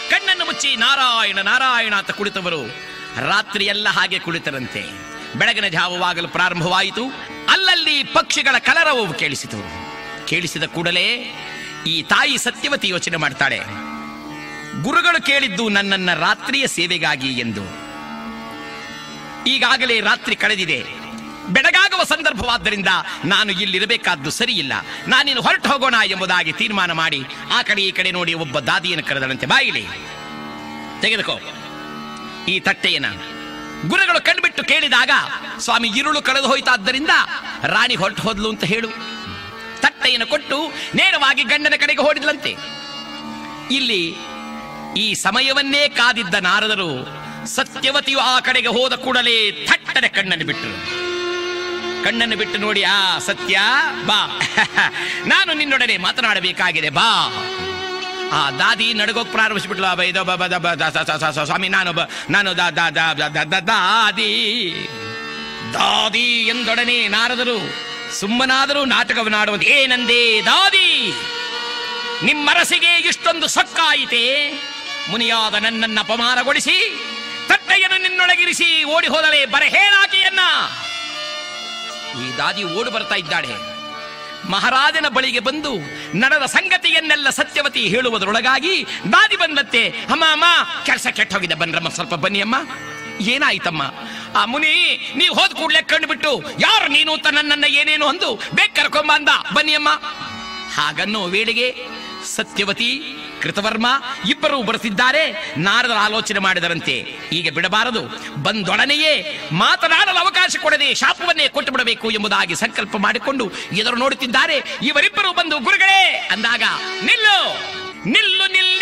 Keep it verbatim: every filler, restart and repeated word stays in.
ಕಣ್ಣನ್ನು ಮುಚ್ಚಿ ನಾರಾಯಣ ನಾರಾಯಣ ಅಂತ ಕುಳಿತವರು ರಾತ್ರಿಯೆಲ್ಲ ಹಾಗೆ ಕುಳಿತರಂತೆ. ಬೆಳಗಿನ ಜಾವವಾಗಲು ಪ್ರಾರಂಭವಾಯಿತು. ಅಲ್ಲಲ್ಲಿ ಪಕ್ಷಿಗಳ ಕಲರವವು ಕೇಳಿಸಿತು. ಕೇಳಿಸಿದ ಕೂಡಲೇ ಈ ತಾಯಿ ಸತ್ಯವತಿ ಯೋಚನೆ ಮಾಡ್ತಾಳೆ, ಗುರುಗಳು ಕೇಳಿದ್ದು ನನ್ನನ್ನ ರಾತ್ರಿಯ ಸೇವೆಗಾಗಿ ಎಂದು. ಈಗಾಗಲೇ ರಾತ್ರಿ ಕಳೆದಿದೆ, ಬೆಳಗಾಗುವ ಸಂದರ್ಭವಾದ್ದರಿಂದ ನಾನು ಇಲ್ಲಿರಬೇಕಾದ್ದು ಸರಿಯಿಲ್ಲ, ನಾನಿನ್ನು ಹೊರಟು ಹೋಗೋಣ ಎಂಬುದಾಗಿ ತೀರ್ಮಾನ ಮಾಡಿ ಆ ಕಡೆ ಈ ಕಡೆ ನೋಡಿ ಒಬ್ಬ ದಾದಿಯನ್ನು ಕರೆದಳಂತೆ. ಬಾಯಿಲಿ ತೆಗೆದುಕೋ ಈ ತಟ್ಟೆಯನ್ನ. ಗುರುಗಳು ಕಣ್ಬಿಟ್ಟು ಕೇಳಿದಾಗ, ಸ್ವಾಮಿ ഇരുಳು ಕಳೆದು ಹೋಯ್ತಾದ್ದರಿಂದ ರಾಣಿ ಹೊರಟು ಹೋದ್ಲು ಅಂತ ಹೇಳು. ತಟ್ಟೆಯನ್ನು ಕೊಟ್ಟು ನೇರವಾಗಿ ಗಂಡನ ಕಡೆಗೆ ಹೊರಡಿದ್ಲಂತೆ. ಇಲ್ಲಿ ಈ ಸಮಯವನ್ನೇ ಕಾದಿದ್ದ ನಾರದರು ಸತ್ಯವತಿಯು ಆ ಕಡೆಗೆ ಹೋದ ಕೂಡಲೇ ಥಟ್ಟನೆ ಕಣ್ಣನ್ನು ಬಿಟ್ಟರು. ಕಣ್ಣನ್ನು ಬಿಟ್ಟು ನೋಡಿ, ಆ ಸತ್ಯ ಬಾ, ನಾನು ನಿನ್ನೊಡನೆ ಮಾತನಾಡಬೇಕಾಗಿದೆ ಬಾ. ಆ ದಾದಿ ನಡಗೋಕ್ ಪ್ರಾರಂಭಿಸಿಬಿಟ್ಲು. ಸ್ವಾಮಿ ನಾನು ನಾನು ದಾದಿ ದಾದಿ ಎಂದೊಡನೆ ನಾರದರು ಸುಮ್ಮನಾದರೂ ನಾಟಕವನ್ನಾಡುವಂತೆ, ಏನಂದೇ ದಾದಿ, ನಿಮ್ಮರಸಿಗೆ ಇಷ್ಟೊಂದು ಸೊಕ್ಕಾಯಿತೆ, ಮುನಿಯಾದ ನನ್ನನ್ನು ಅಪಮಾನಗೊಳಿಸಿ ತಟ್ಟೆಯನ್ನು ನಿನ್ನೊಳಗಿರಿಸಿ ಓಡಿ ಹೋದಲೇ ಬರ ಹೇಳಾಕೆಯನ್ನ. ಈ ದಾದಿ ಓಡಿ ಬರ್ತಾ ಇದ್ದಾಳೆ. ಮಹಾರಾಜನ ಬಳಿಗೆ ಬಂದು ನಡೆದ ಸಂಗತಿಯನ್ನೆಲ್ಲ ಸತ್ಯವತಿ ಹೇಳುವುದರೊಳಗಾಗಿ ದಾದಿ ಬಂದತ್ತೆ. ಅಮ್ಮ ಅಮ್ಮ ಕೆಲಸ ಕೆಟ್ಟ ಹೋಗಿದೆ, ಬನ್ರಮ್ಮ ಸ್ವಲ್ಪ ಬನ್ನಿ ಅಮ್ಮ. ಏನಾಯ್ತಮ್ಮ? ಆ ಮುನಿ ನೀವು ಹೋದ ಕೂಡಲೇ ಕಂಡು ಬಿಟ್ಟು ಯಾರು ನೀನು ಅಂತ ನನ್ನನ್ನ ಏನೇನು ಅಂದು ಬೇಗ ಕರ್ಕೊಂಬ ಅಂದ, ಬನ್ನಿ ಅಮ್ಮ. ಹಾಗನ್ನೋ ವೇಳೆಗೆ ಸತ್ಯವತಿ ಕೃತವರ್ಮ ಇಬ್ಬರು ಬರುತ್ತಿದ್ದಾರೆ. ನಾರದರ ಆಲೋಚನೆ ಮಾಡಿದರಂತೆ, ಈಗ ಬಿಡಬಾರದು, ಬಂದೊಡನೆಯೇ ಮಾತನಾಡಲು ಅವಕಾಶ ಕೊಡದೆ ಶಾಪವನ್ನೇ ಕೊಟ್ಟು ಬಿಡಬೇಕು ಎಂಬುದಾಗಿ ಸಂಕಲ್ಪ ಮಾಡಿಕೊಂಡು ಎದುರು ನೋಡುತ್ತಿದ್ದಾರೆ. ಇವರಿಬ್ಬರು ಬಂದು ಗುರುಗಳೇ ಅಂದಾಗ, ನಿಲ್ಲು ನಿಲ್ಲು ನಿಲ್ಲು